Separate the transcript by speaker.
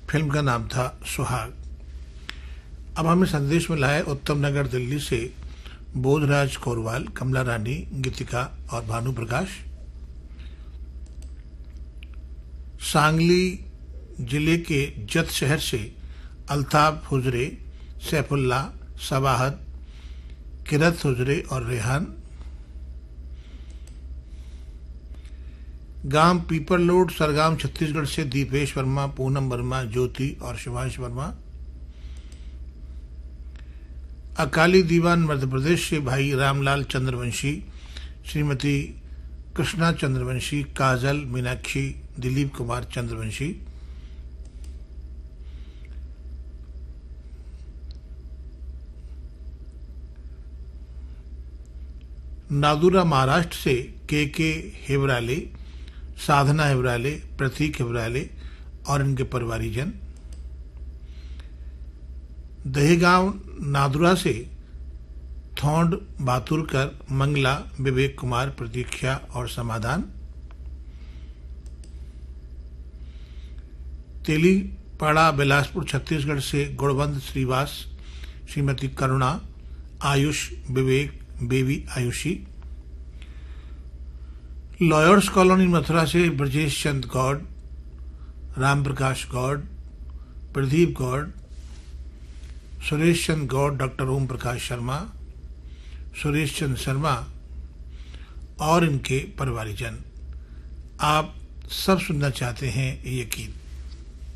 Speaker 1: Film का नाम था सुहाग। अब हमें संदेश मिला है उत्तम नगर दिल्ली से बोधराज कोरवाल, कमला रानी, गीतिका और भानु प्रकाश। सांगली जिले के जत शहर से अल्ताफ हुजरे, सैफुल्ला, सबाहत, किरत हुजरे और रेहान। गांव पीपरलोड, सरगाम, छत्तीसगढ़ से दीपेश वर्मा, पूनम वर्मा, ज्योति और शिवांश वर्मा। अकाली दीवान मध्य प्रदेश से भाई रामलाल चंद्रवंशी, श्रीमती कृष्णा चंद्रवंशी, काजल, मीनाक्षी, दिलीप कुमार चंद्रवंशी। नादुरा महाराष्ट्र से के हेवराले, साधना हेवराले, प्रतीक हेवराले और इनके परिवारीजन। दहेगांव नादुरा से थोंड बातुरकर, मंगला, विवेक कुमार, प्रतीक्षा और समाधान। तेलीपाड़ा बिलासपुर छत्तीसगढ़ से गुणवंत श्रीवास, श्रीमती करुणा, आयुष, विवेक, baby Ayushi. Lawyers colony Mathura से ब्रजेश चंद गौड़, राम प्रकाश गौड़, प्रदीप गौड़, सुरेश चंद गौड़, डॉक्टर ओम प्रकाश शर्मा, सुरेश चंद शर्मा और इनके परिवारीजन। आप सब सुनना चाहते हैं ये गीत।